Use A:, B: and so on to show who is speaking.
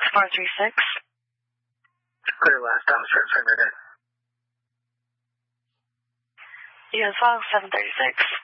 A: 436.
B: Clear last time, transfer right in.
A: You as well, 736.